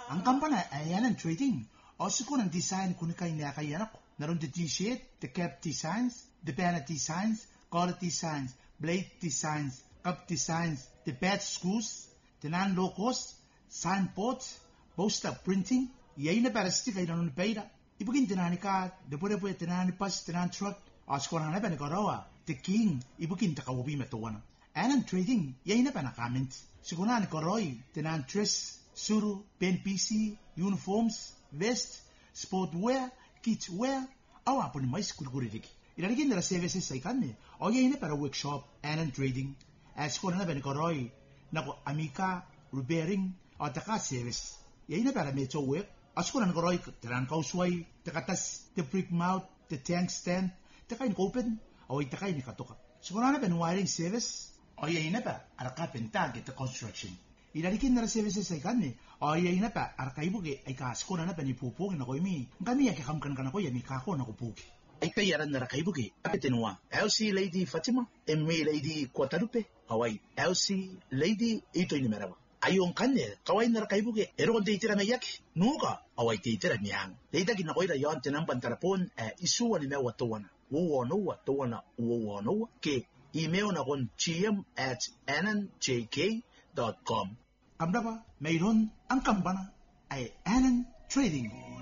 Ang kampana ayan ang trading. Also ko ng design kung kay niya kay anak ko. Naroon the t-shirt, the cap designs, the banner designs, collar designs, blade designs, cup designs, the badge screws, the non-low-cost, signboards, poster printing. Yay na para stick ay naroon pera. Ibugin tinani ka, the pwede tinani pas, tinani truck. Also ko na ba ni Karawa, the king, ibugin takawubi matuwana. Ayan trading, yay na pa na comment. Siguro ni Koroy, tinani dress, suru, pen PC, uniforms, vest, sportwear, kidswear, awa po ni mais kulkuririki. Ilalagay nila services sa ikan o yay na para workshop, ayan trading. As ko na ba ni Koroy, nako amika, repairing, o taka service. Yay na para medyo work. As ko na ni Koroy, tinani kausway, takatas, the brick mount, the tank stand, takain open, o itakain ni katuka. Siguro na ba ni wiring service? O yay na ba, araka pentag ito construction. Ilalikin na services sa ikan o yay na ba, araka ibugi, ay kasko na ba ni pupugin ako imi. Kami ay kakamkan ka na ko, yami kako na kupugi. Ay kayaran na raka ibugi, apetinwa, LC Lady Fatima, MA Lady Guadalupe, Hawaii, LC Lady ito inimerawa. Ayong kanil, kaway na raka ibugi, eron de itira na yaki, nuka, away de itira niyang. Leidagin ako ira yon, tinampan tarapon, isuwa ni mewa tuwana. Uwanowa, tuwana, uwanowa, ke. Email na kon gm@annanjk.com. Kamda ba, mayroon ang kampana ay Annan Trading.